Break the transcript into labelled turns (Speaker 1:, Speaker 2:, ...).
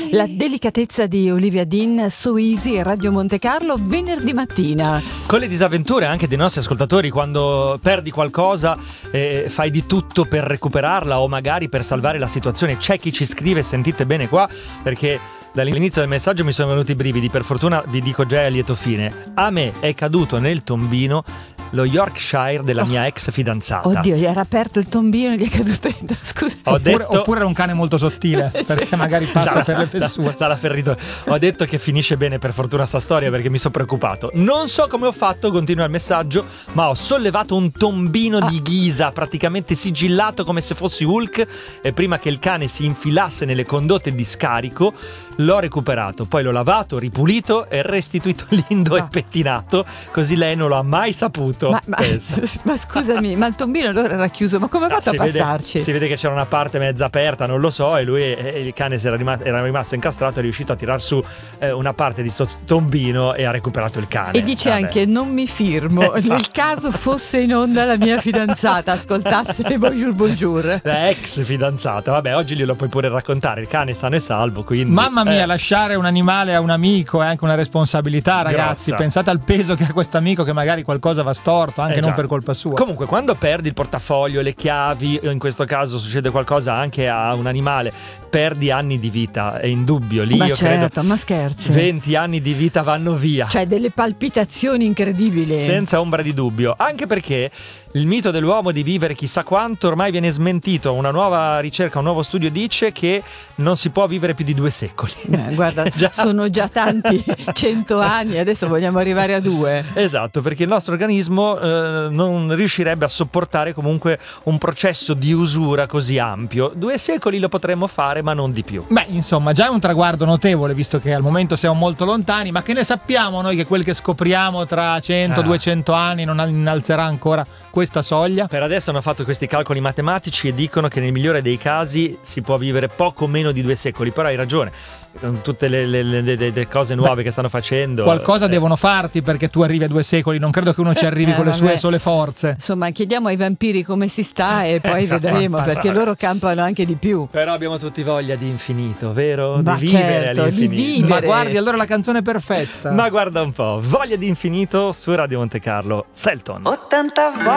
Speaker 1: La delicatezza di Olivia Dean su Easy Radio Monte Carlo venerdì mattina.
Speaker 2: Con le disavventure anche dei nostri ascoltatori, quando perdi qualcosa fai di tutto per recuperarla o magari per salvare la situazione. C'è chi ci scrive, sentite bene qua, perché dall'inizio del messaggio mi sono venuti i brividi. Per fortuna vi dico già a lieto fine. A me è caduto nel tombino lo Yorkshire della mia ex fidanzata.
Speaker 1: Oddio, gli era aperto il tombino e gli è caduto dentro. Scusa.
Speaker 3: Oppure era un cane molto sottile, perché magari passa per le fessure.
Speaker 2: Dalla ferritura. Ho detto che finisce bene per fortuna sta storia, perché mi sono preoccupato. Non so come ho fatto, continua il messaggio, ma ho sollevato un tombino di ghisa praticamente sigillato come se fossi Hulk, e prima che il cane si infilasse nelle condotte di scarico l'ho recuperato, poi l'ho lavato, ripulito e restituito lindo e pettinato, così lei non lo ha mai saputo.
Speaker 1: Ma scusami, ma il tombino allora era chiuso, ma come ha fatto a passarci?
Speaker 2: Si vede che c'era una parte mezza aperta, non lo so, e lui, il cane era rimasto incastrato, è riuscito a tirar su una parte di sto tombino e ha recuperato il cane.
Speaker 1: E dice anche: non mi firmo nel caso fosse in onda la mia fidanzata ascoltasse Bonjour Bonjour.
Speaker 2: La ex fidanzata, vabbè, oggi glielo puoi pure raccontare, il cane è sano e salvo, quindi
Speaker 3: mamma mia, lasciare un animale a un amico è anche una responsabilità, ragazzi.
Speaker 2: Grossa.
Speaker 3: Pensate al peso che ha questo amico, che magari qualcosa va storto, anche non
Speaker 2: già.
Speaker 3: per colpa sua.
Speaker 2: Comunque, quando perdi il portafoglio, le chiavi, o in questo caso succede qualcosa anche a un animale, perdi anni di vita, è indubbio. Lì
Speaker 1: ma
Speaker 2: io
Speaker 1: certo,
Speaker 2: credo
Speaker 1: ma scherzi,
Speaker 2: 20 anni di vita vanno via.
Speaker 1: Cioè delle palpitazioni incredibili.
Speaker 2: Senza ombra di dubbio, anche perché il mito dell'uomo di vivere chissà quanto ormai viene smentito. Una nuova ricerca, un nuovo studio dice che non si può vivere più di 2 secoli.
Speaker 1: Guarda, sono già tanti 100 anni, adesso vogliamo arrivare a 2.
Speaker 2: Esatto, perché il nostro organismo non riuscirebbe a sopportare comunque un processo di usura così ampio. 2 secoli lo potremmo fare, ma non di più.
Speaker 3: Beh, insomma, già è un traguardo notevole, visto che al momento siamo molto lontani, ma che ne sappiamo noi che quel che scopriamo tra 100-200 anni non innalzerà ancora questa soglia?
Speaker 2: Per adesso hanno fatto questi calcoli matematici e dicono che nel migliore dei casi si può vivere poco meno di 2 secoli, però hai ragione, con tutte le cose nuove che stanno facendo.
Speaker 3: Qualcosa devono farti perché tu arrivi a 2 secoli, non credo che uno ci arrivi con le sue sole forze.
Speaker 1: Insomma, chiediamo ai vampiri come si sta e poi vedremo, perché loro campano anche di più.
Speaker 2: Però abbiamo tutti voglia di infinito, vero?
Speaker 1: Ma
Speaker 2: di vivere
Speaker 1: certo,
Speaker 2: all'infinito.
Speaker 1: di vivere.
Speaker 3: Ma guardi, allora la canzone perfetta.
Speaker 2: Ma guarda un po', voglia di infinito su Radio Monte Carlo, Selton.
Speaker 4: 80 volte